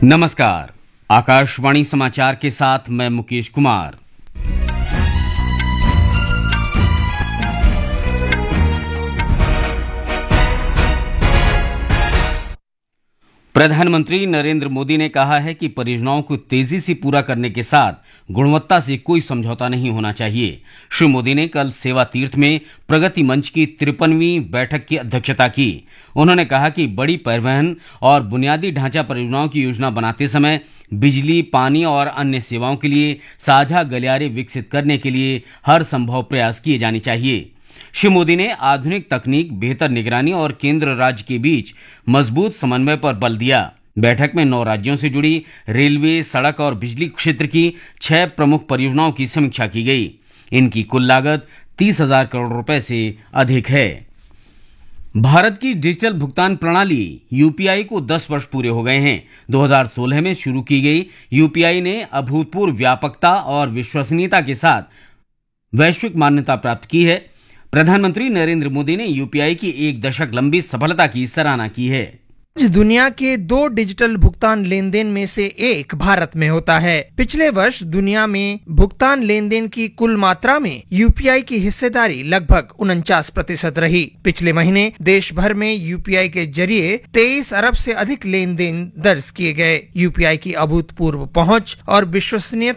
नमस्कार। आकाशवाणी समाचार के साथ मैं मुकेश कुमार। प्रधानमंत्री नरेंद्र मोदी ने कहा है कि परियोजनाओं को तेजी से पूरा करने के साथ गुणवत्ता से कोई समझौता नहीं होना चाहिए। श्री मोदी ने कल सेवा तीर्थ में प्रगति मंच की 53वीं बैठक की अध्यक्षता की। उन्होंने कहा कि बड़ी परिवहन और बुनियादी ढांचा परियोजनाओं की योजना बनाते समय बिजली, पानी और अन्य सेवाओं के लिए साझा गलियारे विकसित करने के लिए हर संभव प्रयास किए जाने चाहिए। श्री मोदी ने आधुनिक तकनीक, बेहतर निगरानी और केंद्र राज्य के बीच मजबूत समन्वय पर बल दिया। बैठक में 9 राज्यों से जुड़ी रेलवे, सड़क और बिजली क्षेत्र की 6 प्रमुख परियोजनाओं की समीक्षा की गई। इनकी कुल लागत 30,000 करोड़ रुपए से अधिक है। भारत की डिजिटल भुगतान प्रणाली यूपीआई को 10 वर्ष पूरे हो गए हैं। 2016 में शुरू की गई यूपीआई ने अभूतपूर्व व्यापकता और विश्वसनीयता के साथ वैश्विक मान्यता प्राप्त की है। प्रधानमंत्री नरेंद्र मोदी ने यूपीआई की 1 दशक लंबी सफलता की सराहना की है। आज दुनिया के 2 डिजिटल भुगतान लेन देन में से एक भारत में होता है। पिछले वर्ष दुनिया में भुगतान लेन देन की कुल मात्रा में यूपीआई की हिस्सेदारी लगभग 49% रही। पिछले महीने देश भर में यूपीआई के जरिए 23 अरब से अधिक लेन देन दर्ज किए गए। यूपीआई की अभूतपूर्व पहुंच और विश्वसनीयता